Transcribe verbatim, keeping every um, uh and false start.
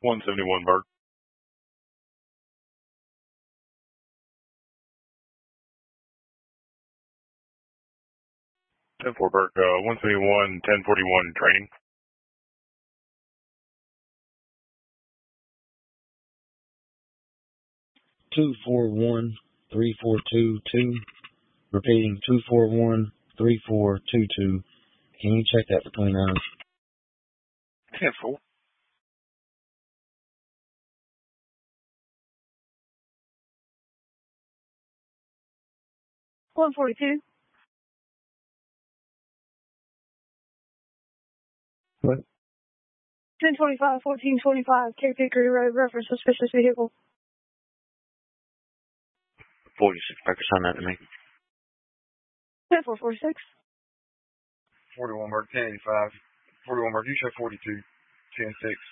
one seventy-one, Bert. ten four, Bert. Uh, one seventy-one, ten forty-one, training. two four one, three four two two. Repeating, two four one, three four two two. Can you check that between hours? ten four. one forty-two. What? ten twenty-five, fourteen twenty-five, Cape Hickory Road, reference suspicious vehicle. forty-six, Parker, sign that to me. ten four forty-six. forty-one, Bert. ten eighty-five. forty-one, Bert. You said forty-two. ten six.